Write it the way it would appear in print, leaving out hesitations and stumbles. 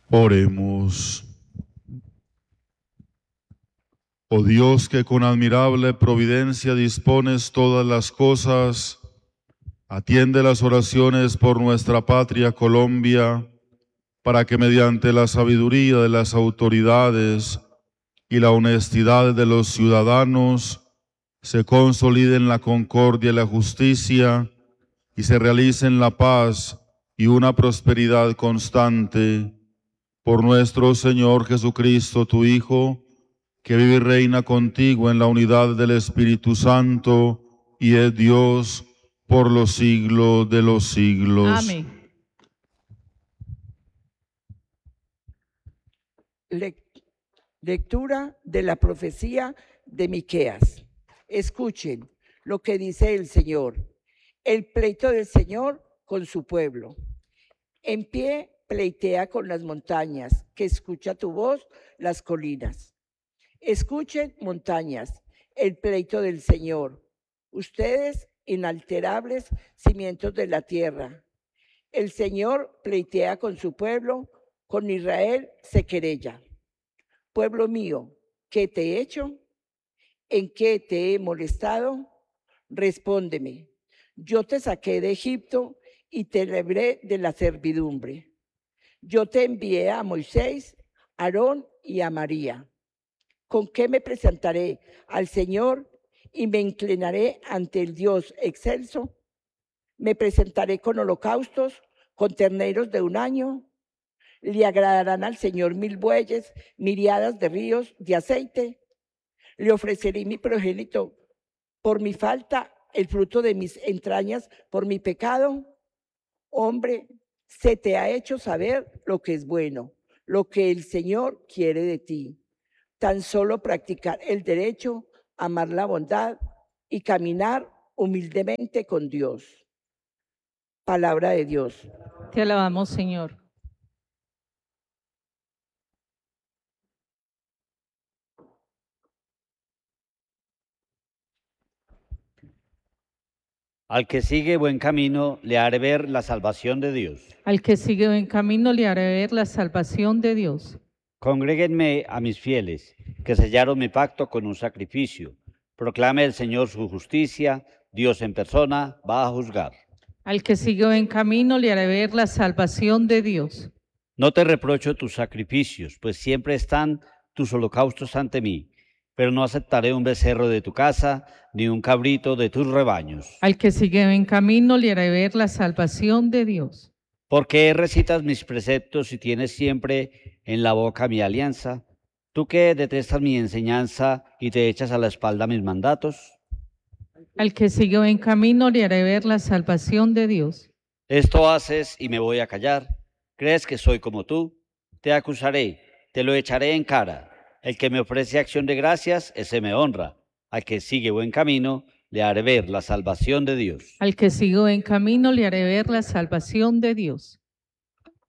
Oremos. Oh Dios, que con admirable providencia dispones todas las cosas, atiende las oraciones por nuestra patria Colombia, para que mediante la sabiduría de las autoridades y la honestidad de los ciudadanos se consoliden la concordia y la justicia y se realicen la paz y una prosperidad constante. Por nuestro Señor Jesucristo, tu Hijo, que vive y reina contigo en la unidad del Espíritu Santo y es Dios por los siglos de los siglos. Amén. Lectura de la profecía de Miqueas. Escuchen lo que dice el Señor. El pleito del Señor con su pueblo. En pie pleitea con las montañas, que escucha tu voz las colinas. Escuchen, montañas, el pleito del Señor. Ustedes, inalterables cimientos de la tierra. El Señor pleitea con su pueblo, con Israel se querella. Pueblo mío, ¿qué te he hecho? ¿En qué te he molestado? Respóndeme. Yo te saqué de Egipto y te libré de la servidumbre. Yo te envié a Moisés, a Aarón y a María. ¿Con qué me presentaré al Señor y me inclinaré ante el Dios excelso? Me presentaré con holocaustos, con terneros de un año. Le agradarán al Señor 1000 bueyes, miriadas de ríos de aceite. Le ofreceré mi progénito por mi falta, el fruto de mis entrañas por mi pecado. Hombre, se te ha hecho saber lo que es bueno, lo que el Señor quiere de ti. Tan solo practicar el derecho, amar la bondad y caminar humildemente con Dios. Palabra de Dios. Te alabamos, Señor. Al que sigue buen camino, le haré ver la salvación de Dios. Al que sigue buen camino le haré ver la salvación de Dios. Congréguenme a mis fieles, que sellaron mi pacto con un sacrificio. Proclame el Señor su justicia, Dios en persona va a juzgar. Al que sigue buen camino le haré ver la salvación de Dios. No te reprocho tus sacrificios, pues siempre están tus holocaustos ante mí, pero no aceptaré un becerro de tu casa, ni un cabrito de tus rebaños. Al que sigue buen camino le haré ver la salvación de Dios. ¿Por qué recitas mis preceptos y tienes siempre en la boca mi alianza? ¿Tú que detestas mi enseñanza y te echas a la espalda mis mandatos? Al que sigue buen camino le haré ver la salvación de Dios. Esto haces y me voy a callar. ¿Crees que soy como tú? Te acusaré, te lo echaré en cara. El que me ofrece acción de gracias, ese me honra. Al que sigue buen camino, le haré ver la salvación de Dios. Al que sigue buen camino le haré ver la salvación de Dios.